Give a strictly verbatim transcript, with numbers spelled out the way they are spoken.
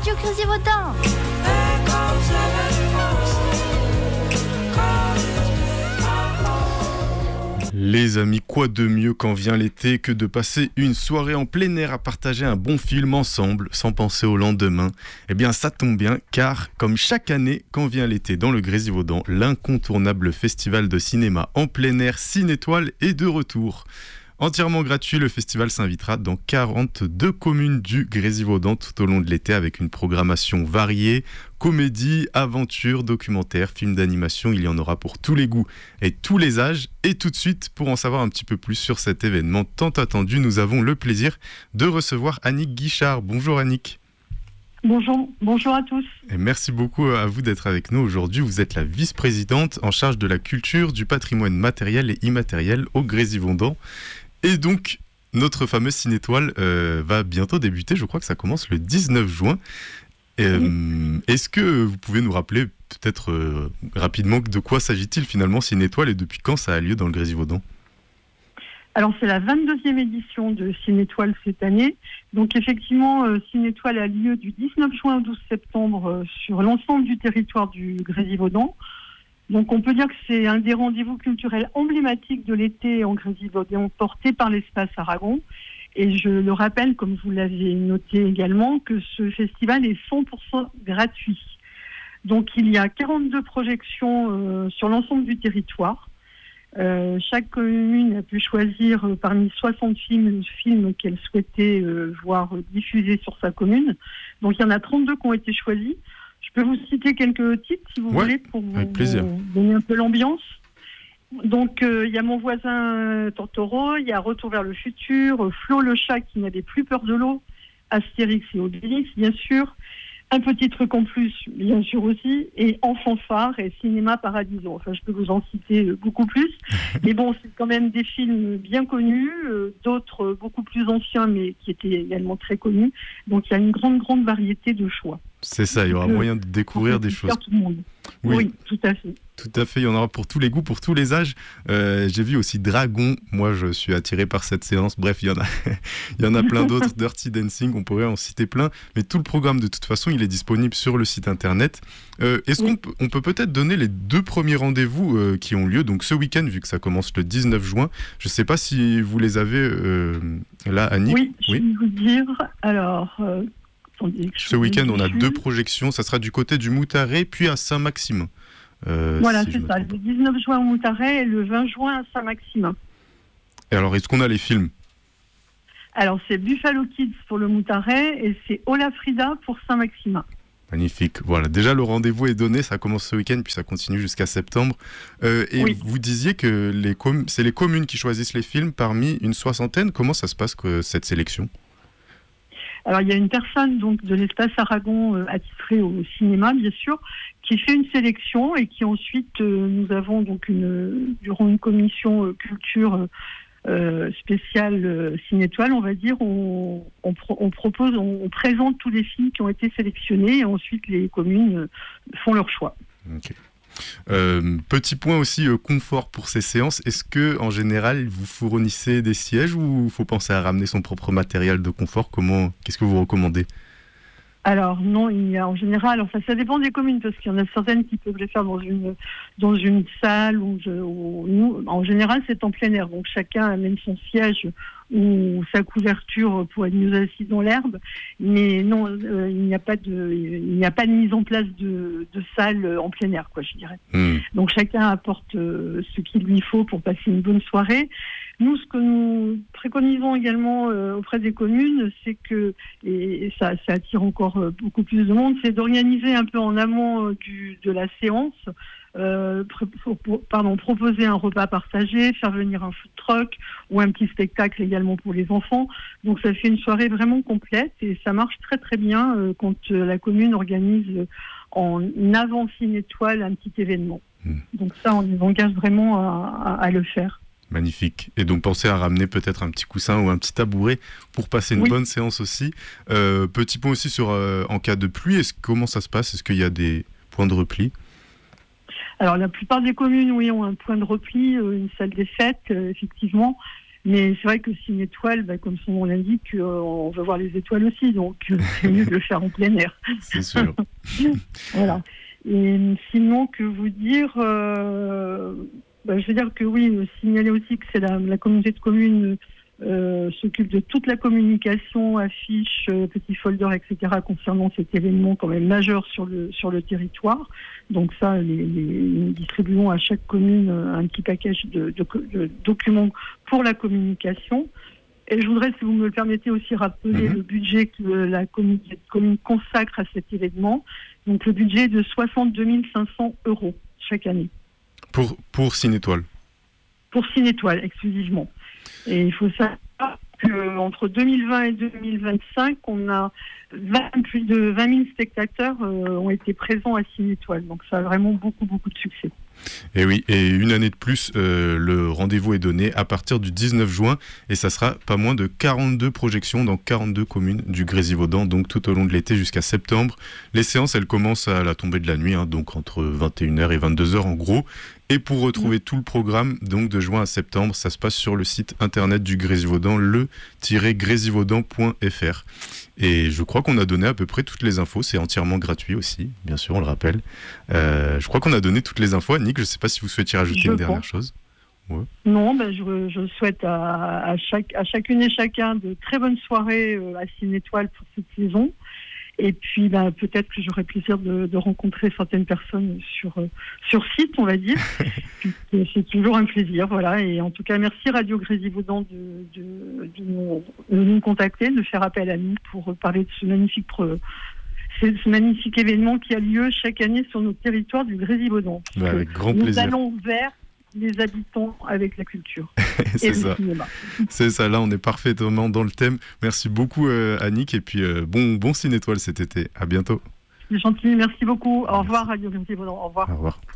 Radio Grésivaudan. Les amis, quoi de mieux quand vient l'été que de passer une soirée en plein air à partager un bon film ensemble sans penser au lendemain? Eh bien ça tombe bien car comme chaque année quand vient l'été dans le Grésivaudan, l'incontournable festival de cinéma en plein air Ciné Étoile est de retour. Entièrement gratuit, le festival s'invitera dans quarante-deux communes du Grésivaudan tout au long de l'été avec une programmation variée, comédie, aventure, documentaire, films d'animation, il y en aura pour tous les goûts et tous les âges. Et tout de suite, pour en savoir un petit peu plus sur cet événement tant attendu, nous avons le plaisir de recevoir Annick Guichard. Bonjour Annick. Bonjour, bonjour à tous. Et merci beaucoup à vous d'être avec nous aujourd'hui. Vous êtes la vice-présidente en charge de la culture, du patrimoine matériel et immatériel au Grésivaudan. Et donc, notre fameux Ciné Étoile euh, va bientôt débuter. Je crois que ça commence le dix-neuf juin. Euh, oui. Est-ce que vous pouvez nous rappeler peut-être euh, rapidement de quoi s'agit-il finalement Ciné Étoile et depuis quand ça a lieu dans le Grésivaudan ? Alors, c'est la vingt-deuxième édition de Ciné Étoile cette année. Donc, effectivement, euh, Ciné Étoile a lieu du dix-neuf juin au douze septembre euh, sur l'ensemble du territoire du Grésivaudan. Donc, on peut dire que c'est un des rendez-vous culturels emblématiques de l'été en Grésivaudan, porté par l'Espace Aragon. Et je le rappelle, comme vous l'avez noté également, que ce festival est cent pour cent gratuit. Donc, il y a quarante-deux projections euh, sur l'ensemble du territoire. Euh, chaque commune a pu choisir euh, parmi soixante films, films qu'elle souhaitait euh, voir diffusés sur sa commune. Donc, il y en a trente-deux qui ont été choisis. Je peux vous citer quelques titres, si vous ouais, voulez, pour vous, avec plaisir. vous donner un peu l'ambiance. Donc, il euh, y a Mon voisin Totoro, il y a Retour vers le futur, Flo le chat qui n'avait plus peur de l'eau, Astérix et Obélix, bien sûr, Un petit truc en plus, bien sûr aussi, et En fanfare et Cinéma Paradiso. Enfin, je peux vous en citer beaucoup plus. Mais bon, c'est quand même des films bien connus, euh, d'autres beaucoup plus anciens, mais qui étaient également très connus. Donc, il y a une grande, grande variété de choix. C'est ça, il y aura Donc, moyen de découvrir des choses. Tout le monde. Oui. oui, tout à fait. Tout à fait, il y en aura pour tous les goûts, pour tous les âges. Euh, j'ai vu aussi Dragon, moi je suis attiré par cette séance. Bref, il y en a, il y en a plein d'autres, Dirty Dancing, on pourrait en citer plein. Mais tout le programme, de toute façon, il est disponible sur le site internet. Euh, est-ce oui. qu'on peut, on peut peut-être donner les deux premiers rendez-vous euh, qui ont lieu, donc ce week-end, vu que ça commence le dix-neuf juin. Je ne sais pas si vous les avez euh, là, Annick. Oui, je oui. vais vous dire. Alors... Euh... Ce week-end, on a deux projections. Ça sera du côté du Moutaré, puis à Saint-Maximin. Euh, voilà, si c'est ça. Le dix-neuf juin au Moutaré et le vingt juin à Saint-Maximin. Et alors, est-ce qu'on a les films ? Alors, c'est Buffalo Kids pour le Moutaré et c'est Ola Frida pour Saint-Maximin. Magnifique. Voilà, déjà le rendez-vous est donné. Ça commence ce week-end, puis ça continue jusqu'à septembre. Euh, et oui. Vous disiez que les com- c'est les communes qui choisissent les films parmi une soixantaine. Comment ça se passe, que, cette sélection ? Alors, il y a une personne donc de l'Espace Aragon euh, attitrée au cinéma, bien sûr, qui fait une sélection et qui ensuite, euh, nous avons donc une, durant une commission euh, culture euh, spéciale euh, Ciné Étoile, on va dire, on, on, pro- on propose, on, on présente tous les films qui ont été sélectionnés et ensuite les communes euh, font leur choix. Ok. Euh, petit point aussi euh, confort pour ces séances. Est-ce que en général vous fournissez des sièges ou il faut penser à ramener son propre matériel de confort ? Comment, qu'est-ce que vous recommandez ? Alors non, il y a en général, enfin ça dépend des communes parce qu'il y en a certaines qui peuvent les faire dans une dans une salle ou, ou nous, en général c'est en plein air, donc chacun amène son siège ou sa couverture pour être mieux assis dans l'herbe, mais non, euh, il n'y a pas de il n'y a pas de mise en place de, de salle en plein air, quoi, je dirais. Mmh. Donc chacun apporte euh, ce qu'il lui faut pour passer une bonne soirée. Nous, ce que nous préconisons également euh, auprès des communes, c'est que, et ça, ça attire encore euh, beaucoup plus de monde, c'est d'organiser un peu en amont euh, du, de la séance, euh, pr- pour, pardon, proposer un repas partagé, faire venir un food truck ou un petit spectacle également pour les enfants. Donc ça fait une soirée vraiment complète et ça marche très très bien euh, quand euh, la commune organise euh, en avant Ciné Étoile un petit événement. Mmh. Donc ça, on les engage vraiment à, à, à le faire. Magnifique. Et donc pensez à ramener peut-être un petit coussin ou un petit tabouret pour passer une oui. bonne séance aussi. Euh, petit point aussi sur euh, en cas de pluie, est-ce, comment ça se passe ? Est-ce qu'il y a des points de repli ? Alors la plupart des communes, oui, ont un point de repli, euh, une salle des fêtes, euh, effectivement. Mais c'est vrai que Ciné Étoile, bah, comme son nom l'indique, euh, on veut voir les étoiles aussi, donc euh, c'est mieux de le faire en plein air. C'est sûr. Voilà. Et sinon, que vous dire euh, bah, je veux dire que oui, signaler aussi que c'est la, la communauté de communes euh, s'occupe de toute la communication, affiches, euh, petits folders, et cetera concernant cet événement quand même majeur sur le sur le territoire. Donc ça, les, les, nous distribuons à chaque commune un petit package de, de, de documents pour la communication. Et je voudrais, si vous me le permettez, aussi rappeler mmh. le budget que la commune, commune consacre à cet événement. Donc le budget est de soixante-deux mille cinq cents euros chaque année. Pour, pour Ciné Étoile. Pour Ciné Étoile, exclusivement. Et il faut savoir qu'entre deux mille vingt et deux mille vingt-cinq, on a vingt, plus de vingt mille spectateurs euh, ont été présents à Ciné Étoile. Donc ça a vraiment beaucoup, beaucoup de succès. Et oui, et une année de plus, euh, le rendez-vous est donné à partir du dix-neuf juin et ça sera pas moins de quarante-deux projections dans quarante-deux communes du Grésivaudan, donc tout au long de l'été jusqu'à septembre. Les séances, elles commencent à la tombée de la nuit, hein, donc entre vingt et une heures et vingt-deux heures en gros. Et pour retrouver tout le programme, donc de juin à septembre, ça se passe sur le site internet du Grésivaudan, le tiret grésivaudan point f r. Et je crois qu'on a donné à peu près toutes les infos, c'est entièrement gratuit aussi, bien sûr, on le rappelle. Euh, je crois qu'on a donné toutes les infos. Annick, je ne sais pas si vous souhaitiez rajouter je une pense. dernière chose. Ouais. Non, ben je, je souhaite à, à, chaque, à chacune et chacun de très bonnes soirées euh, à Ciné Étoile pour cette saison. Et puis, ben, peut-être que j'aurai plaisir de, de rencontrer certaines personnes sur, euh, sur site, on va dire. C'est toujours un plaisir, voilà. Et en tout cas, merci Radio Grésivaudan de, de, de, nous, de nous contacter, de faire appel à nous pour parler de ce magnifique, pre, ce magnifique événement qui a lieu chaque année sur notre territoire du Grésivaudan. Bah, avec grand nous plaisir. Nous allons vers les habitants avec la culture. C'est ça. C'est ça, là on est parfaitement dans le thème. Merci beaucoup euh, Annick et puis euh, bon, bon Ciné Étoile cet été. À bientôt. C'est gentil, merci beaucoup. Au merci. revoir Radio Grésivaudan. Au revoir. Au revoir.